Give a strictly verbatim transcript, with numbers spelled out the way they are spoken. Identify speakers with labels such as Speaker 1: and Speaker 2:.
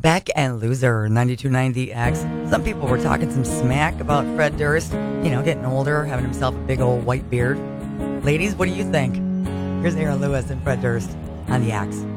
Speaker 1: Beck and Loser, ninety-two point nine The X. Some people were talking some smack about Fred Durst, you know, getting older, having himself a big old white beard. Ladies, what do you think? Here's Aaron Lewis and Fred Durst on The X.